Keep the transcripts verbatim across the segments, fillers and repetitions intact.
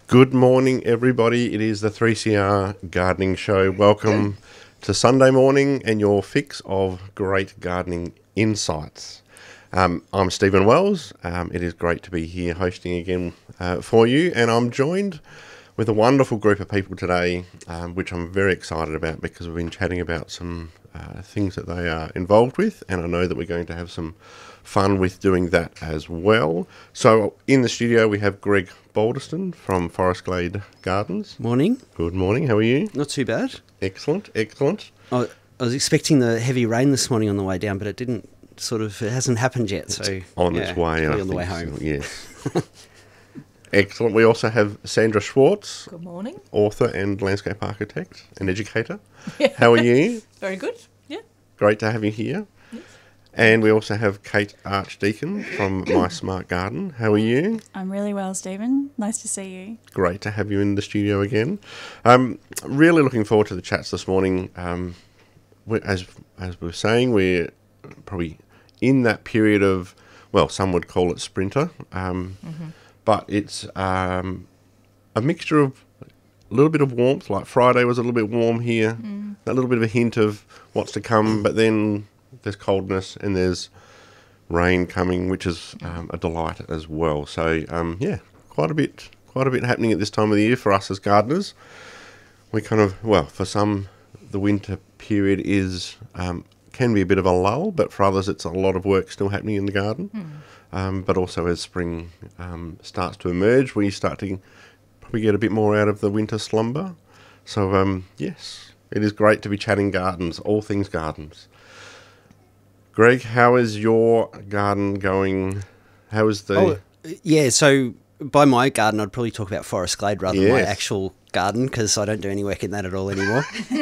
Good morning, everybody. It is the three C R Gardening Show. Welcome to Sunday morning and your fix of great gardening insights. Um, I'm Stephen Wells. Um, it is great to be here hosting again uh, for you, and I'm joined with a wonderful group of people today, um, which I'm very excited about because we've been chatting about some uh, things that they are involved with, and I know that we're going to have some fun with doing that as well. So in the studio we have Greg Balderston from Forest Glade Gardens. Morning. Good morning, how are you? Not too bad. Excellent, excellent. I, I was expecting the heavy rain this morning on the way down, but it didn't sort of, it hasn't happened yet. So it's on yeah, its way. probably I on the way home. So, yes. Excellent. We also have Sandra Schwartz. Good morning. Author and landscape architect and educator. How are you? Very good, yeah. Great to have you here. Yes. And we also have Kate Archdeacon from My Smart Garden. How are you? I'm really well, Stephen. Nice to see you. Great to have you in the studio again. Um, really looking forward to the chats this morning. Um, we, as as we were saying, we're probably in that period of, well, some would call it sprinter, um, mm-hmm. but it's um, a mixture of a little bit of warmth. Like Friday was a little bit warm here, mm. a little bit of a hint of what's to come, but then there's coldness and there's rain coming, which is um, a delight as well. So um, yeah, quite a bit, quite a bit happening at this time of the year for us as gardeners. We kind of, well, for some, the winter period is um, can be a bit of a lull, but for others, it's a lot of work still happening in the garden. Mm. Um, but also as spring um, starts to emerge, we start to probably get a bit more out of the winter slumber. So um, yes, it is great to be chatting gardens, all things gardens. Greg, how is your garden going? How is the... Oh, yeah, so by my garden, I'd probably talk about Forest Glade rather yes. than my actual garden because I don't do any work in that at all anymore.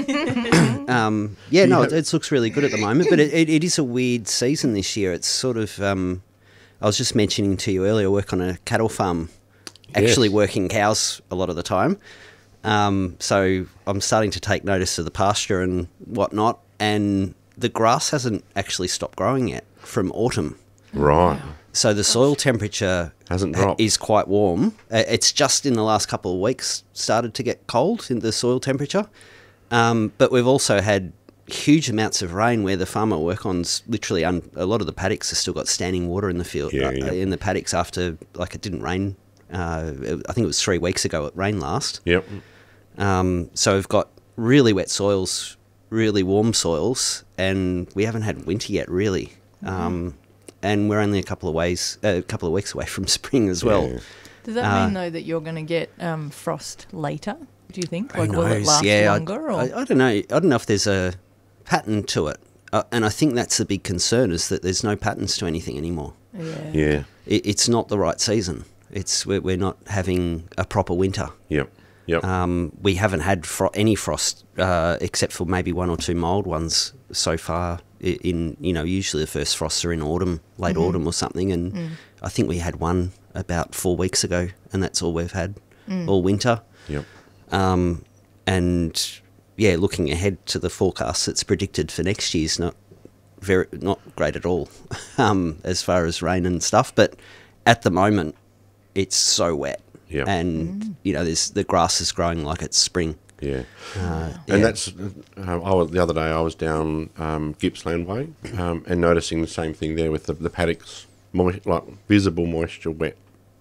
um, yeah, no, have... it, it looks really good at the moment, but it, it, it is a weird season this year. It's sort of... Um, I was just mentioning to you earlier, I work on a cattle farm, actually yes. working cows a lot of the time. Um, so I'm starting to take notice of the pasture and whatnot, and the grass hasn't actually stopped growing yet from autumn. Right. So the soil temperature hasn't dropped. Is quite warm. It's just in the last couple of weeks started to get cold in the soil temperature. Um, but we've also had huge amounts of rain where the farm I work on's literally, un- a lot of the paddocks have still got standing water in the field, yeah, uh, yeah. in the paddocks after, like it didn't rain. Uh, I think it was three weeks ago it rained last. Yep. Um, so we've got really wet soils, really warm soils, and we haven't had winter yet, really. Mm-hmm. Um, and we're only a couple of ways, a uh, couple of weeks away from spring as well. Yeah. Does that uh, mean though that you're going to get um, frost later? Do you think? Like, who will it knows? last yeah, longer? I, or? I, I don't know. I don't know if there's a pattern to it, uh, and I think that's the big concern is that there's no patterns to anything anymore. Yeah. Yeah. It, it's not the right season. It's we're, we're not having a proper winter. Yep. Yep. Um, we haven't had fro- any frost uh, except for maybe one or two mild ones so far. In you know, usually the first frosts are in autumn, late mm-hmm. autumn or something, and mm. I think we had one about four weeks ago, and that's all we've had mm. all winter. Yep. Um, and yeah, looking ahead to the forecast that's predicted for next year's not very not great at all, um, as far as rain and stuff. But at the moment, it's so wet. Yep. And, mm. you know, there's, the grass is growing like it's spring. Yeah. Uh, and yeah. that's, uh, I was, the other day I was down um, Gippsland Way um, and noticing the same thing there with the, the paddocks, mo- like visible moisture wet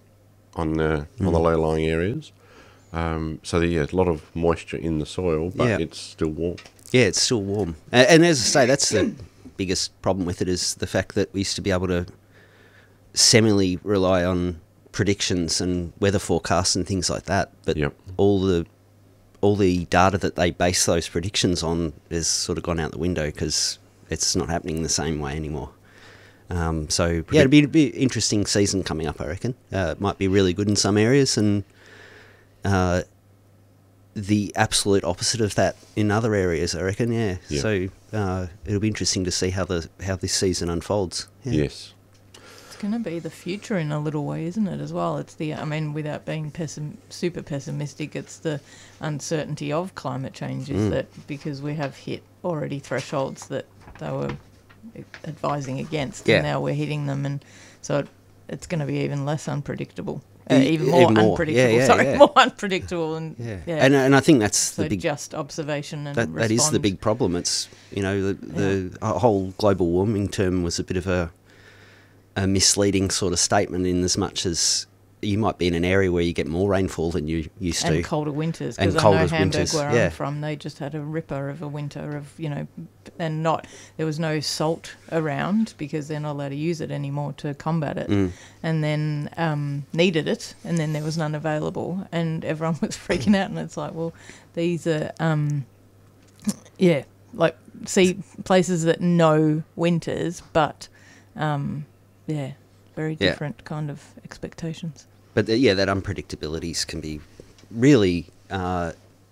on the, mm. on the low-lying areas. Um, so, there, yeah, a lot of moisture in the soil, but yeah. it's still warm. Yeah, it's still warm. And, and as I say, that's the biggest problem with it is the fact that we used to be able to semi rely on predictions and weather forecasts and things like that, but yep. all the all the data that they base those predictions on has sort of gone out the window because it's not happening the same way anymore. Um, so yeah, it'll be, it'll be an interesting season coming up, I reckon. Uh, it might be really good in some areas and uh, the absolute opposite of that in other areas, I reckon. Yeah. Yep. So uh, it'll be interesting to see how the how this season unfolds. Yeah. Yes. Going to be the future in a little way, isn't it, as well? It's the, I mean, without being pessim- super pessimistic, it's the uncertainty of climate change is mm. that because we have hit already thresholds that they were advising against, yeah. and now we're hitting them, and so it, it's going to be even less unpredictable. Uh, even more even more. unpredictable. Yeah, yeah, Sorry, yeah. more unpredictable, and Yeah, yeah. and and I think that's so the big just observation and that that is the respond. big problem. It's you know the the uh, whole global warming term was a bit of a a misleading sort of statement in as much as you might be in an area where you get more rainfall than you used and to. colder winters. And Because I colder know Hamburg, winters, where yeah. I'm from, they just had a ripper of a winter of, you know, and not, there was no salt around because they're not allowed to use it anymore to combat it. Mm. And then um, needed it, and then there was none available, and everyone was freaking out. And it's like, well, these are, um, yeah, like, see, places that know winters, but, um, yeah, very Yeah. different kind of expectations. But uh, yeah, that unpredictabilities can be really, uh,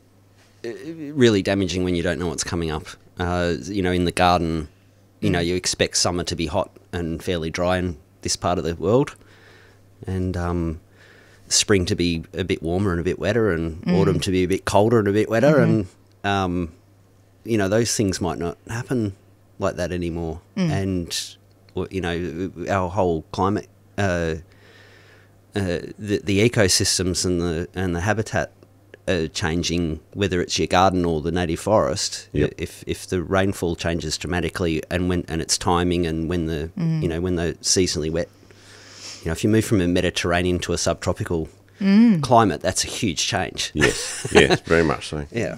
really damaging when you don't know what's coming up. Uh, you know, in the garden, you know, you expect summer to be hot and fairly dry in this part of the world, and um, spring to be a bit warmer and a bit wetter, and Mm. autumn to be a bit colder and a bit wetter, Mhm. and um, you know, those things might not happen like that anymore. Mm. And well, you know, our whole climate. Uh, Uh, the, the ecosystems and the and the habitat are changing, whether it's your garden or the native forest. Yep. If if the rainfall changes dramatically and when and its timing and when the Mm. you know when the seasonally wet, you know, if you move from a Mediterranean to a subtropical Mm. climate, that's a huge change. Yes, yes, very much so. Yeah.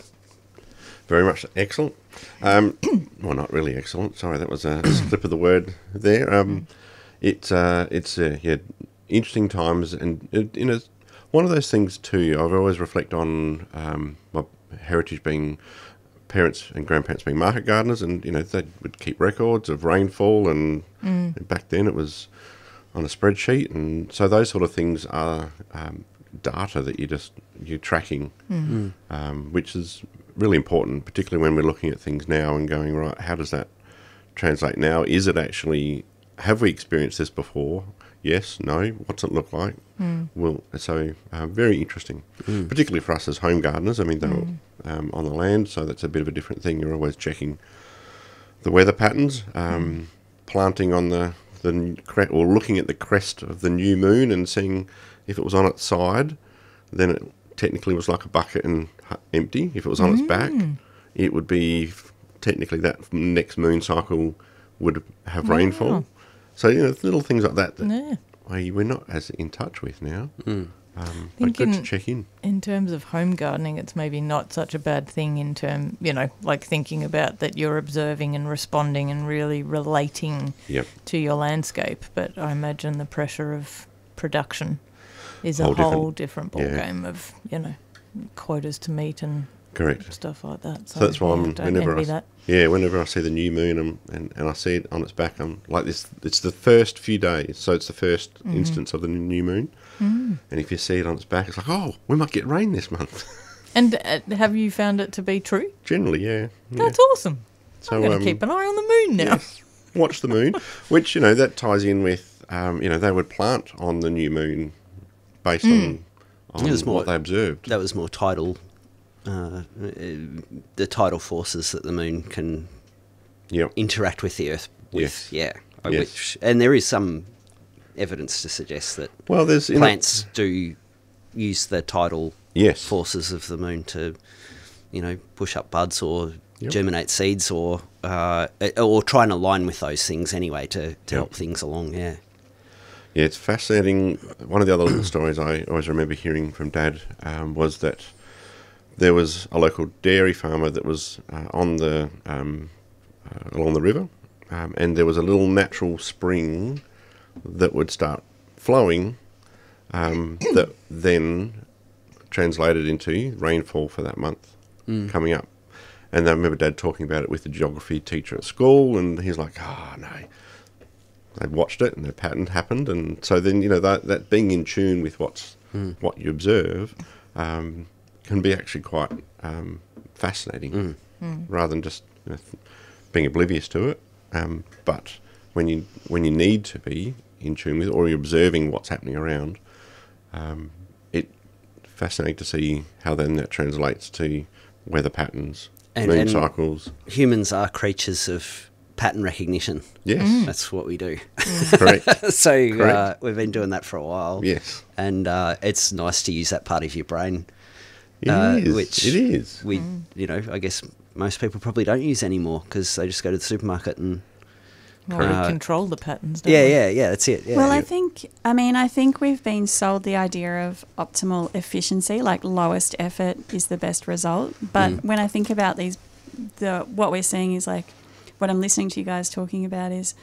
Very much so. Excellent. Um, well, not really excellent. Sorry, that was a slip of the word there. Um, it's uh, it's uh, yeah, interesting times, and it, you know, one of those things too. I've always reflect on um, my heritage being parents and grandparents being market gardeners, and you know they would keep records of rainfall, and, Mm. and back then it was on a spreadsheet, and so those sort of things are um, data that you just you're tracking, Mm. um, which is really important, particularly when we're looking at things now and going, right, how does that translate now? Is it actually, have we experienced this before? Yes, no, what's it look like? Mm. Well, so uh, very interesting, Mm. particularly for us as home gardeners. I mean, they're Mm. um, on the land, so that's a bit of a different thing. You're always checking the weather patterns, um, planting on the, the n- cre- or looking at the crest of the new moon and seeing if it was on its side, then it technically was like a bucket and hu- empty. If it was on its back, Mm. it would be f- technically that next moon cycle would have Wow. rainfall. So, you know, little things like that that Yeah. we- we're not as in touch with now. Mm. Um, but good to Thinking- check in. In terms of home gardening, it's maybe not such a bad thing in term, you know, like thinking about that you're observing and responding and really relating Yep. to your landscape. But I imagine the pressure of production is a Whole different- whole different ball yeah. game of, you know, quotas to meet and Correct. stuff like that. So, So that's why yeah, I'm, don't whenever I, envy s- that. yeah, whenever I see the new moon and, and, and I see it on its back, I'm like this. It's the first few days, so it's the first Mhm. instance of the new moon. Mm. And if you see it on its back, it's like, oh, we might get rain this month. And uh, have you found it to be true? Generally, yeah. yeah. That's awesome. So, I'm going to um, keep an eye on the moon now. yes, watch the moon, which you know that ties in with um, you know they would plant on the new moon based Mm. on on It was more- what they observed. That was more tidal, uh, uh, the tidal forces that the moon can Yep. interact with the Earth with. Yes. Yeah. Uh, Yes. Which, and there is some evidence to suggest that Well, there's in plants do use the tidal yes, forces of the moon to, you know, push up buds or Yep. germinate seeds or uh, or try and align with those things anyway to, to Yep. help things along. Yeah. Yeah, it's fascinating. One of the other little stories I always remember hearing from Dad um, was that there was a local dairy farmer that was uh, on the um, uh, along the river, um, and there was a little natural spring that would start flowing, um, that then translated into rainfall for that month Mm. coming up. And I remember Dad talking about it with the geography teacher at school, and he's like, "Oh no." They watched it, and the pattern happened, and so then you know that that being in tune with what's Mm. what you observe um, can be actually quite um, fascinating, Mm. Mm. rather than just you know, th- being oblivious to it. Um, but when you when you need to be in tune with, or you're observing what's happening around, um, it fascinating to see how then that translates to weather patterns, And- moon and- cycles. Humans are creatures of pattern recognition. Yes. Mm. That's what we do. Correct. so Correct. Uh, we've been doing that for a while. Yes. And uh, it's nice to use that part of your brain. It uh, is. Which it is. We, you know, I guess most people probably don't use anymore because they just go to the supermarket and... Well, we Uh, control the patterns, don't Yeah, we? yeah, yeah, that's it. Yeah. Well, I think, I mean, I think we've been sold the idea of optimal efficiency, like lowest effort is the best result. But Mm. when I think about these, the what we're seeing is like, what I'm listening to you guys talking about is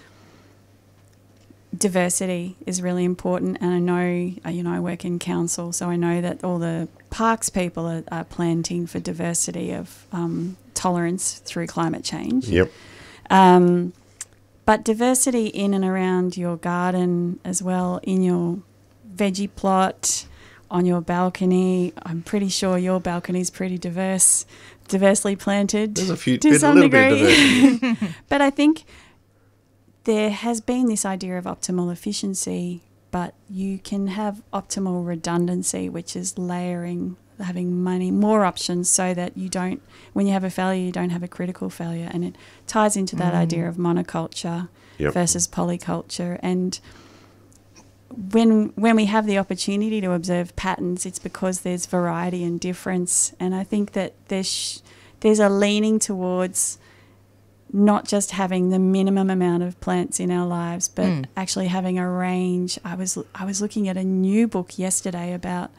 diversity is really important. And I know, uh, you know, I work in council, so I know that all the parks people are, are planting for diversity of um, tolerance through climate change. Yep. Um, But diversity in and around your garden as well, in your veggie plot, on your balcony. I'm pretty sure your balcony's pretty diverse, diversely planted. There's a few, to bit, a some little bit of degree. diversity. But I think there has been this idea of optimal efficiency, but you can have optimal redundancy, which is layering, having money, more options so that you don't, when you have a failure, you don't have a critical failure. And it ties into that Mm. idea of monoculture Yep. versus polyculture. And when when we have the opportunity to observe patterns, it's because there's variety and difference. And I think that there's there's a leaning towards not just having the minimum amount of plants in our lives, but Mm. actually having a range. I was I was looking at a new book yesterday about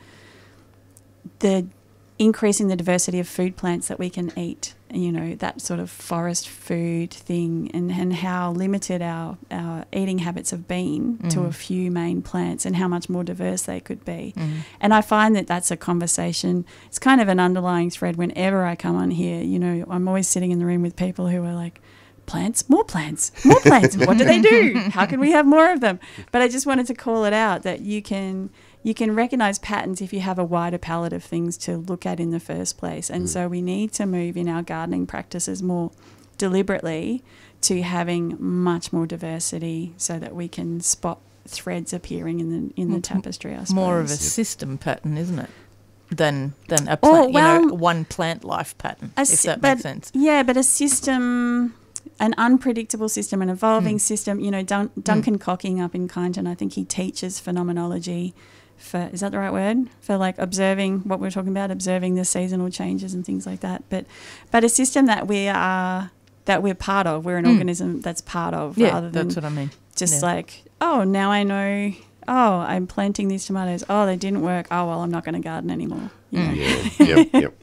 the increasing the diversity of food plants that we can eat, you know, that sort of forest food thing, and, and how limited our, our eating habits have been Mm. to a few main plants and how much more diverse they could be. Mm. And I find that that's a conversation, it's kind of an underlying thread whenever I come on here. You know, I'm always sitting in the room with people who are like, plants, more plants, more plants. What do they do? How can we have more of them? But I just wanted to call it out that you can you can recognize patterns if you have a wider palette of things to look at in the first place. And Mm. so we need to move in our gardening practices more deliberately to having much more diversity so that we can spot threads appearing in the in the It's m- tapestry, I suppose. More of a system pattern, isn't it? Than than a Oh, plant, you know, well, one plant life pattern, A if sy- that but- makes sense. Yeah, but a system, an unpredictable system, an evolving Mm. system. You know, Dun- Duncan Cocking up in Kyneton, I think he teaches phenomenology for, is that the right word? For like observing what we're talking about, observing the seasonal changes and things like that. But but a system that we are, that we're part of, we're an Mm. organism that's part of, Yeah, rather than that's what I mean. just yeah. like, oh, now I know, oh, I'm planting these tomatoes. Oh, they didn't work. Oh, well, I'm not going to garden anymore. You Mm. know? Yeah, yep, yep.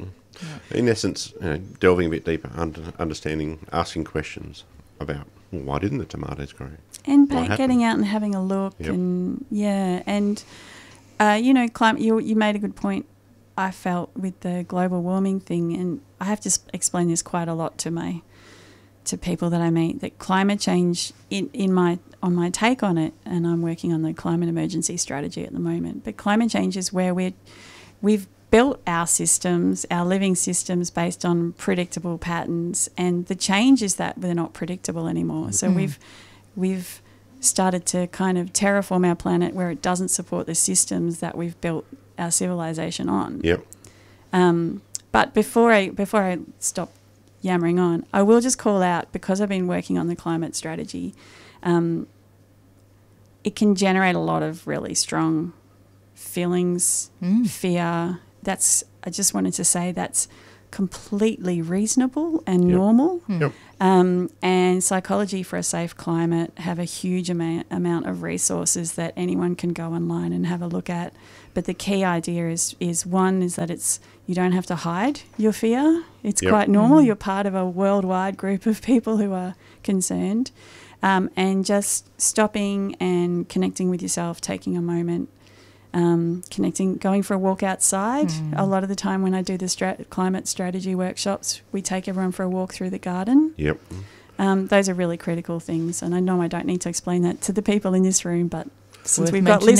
In essence, you know, delving a bit deeper, under, understanding, asking questions about, well, why didn't the tomatoes grow? And What pa- happened? getting out and having a look, Yep. and yeah, and uh, you know, climate. You you made a good point. I felt with the global warming thing, and I have to sp- explain this quite a lot to my to people that I meet. That climate change, in in my on my take on it, and I'm working on the climate emergency strategy at the moment. But climate change is where we're we've built our systems, our living systems, based on predictable patterns, and the change is that they're not predictable anymore. So Mm. we've we've started to kind of terraform our planet where it doesn't support the systems that we've built our civilization on. Yep. Um, but before I before I stop yammering on, I will just call out, because I've been working on the climate strategy, um, it can generate a lot of really strong feelings, Mm. fear. That's I just wanted to say that's completely reasonable and Yep. normal. Mm. Yep. Um, and Psychology for a Safe Climate have a huge amount, amount of resources that anyone can go online and have a look at. But the key idea is, is one, is that it's you don't have to hide your fear. It's Yep. quite normal. Mhm. You're part of a worldwide group of people who are concerned. Um, and just stopping and connecting with yourself, taking a moment, um, connecting, going for a walk outside. Mm. A lot of the time when I do the strat- climate strategy workshops, we take everyone for a walk through the garden. Yep. Um, those are really critical things. And I know I don't need to explain that to the people in this room, but since Worth we've got mentioning.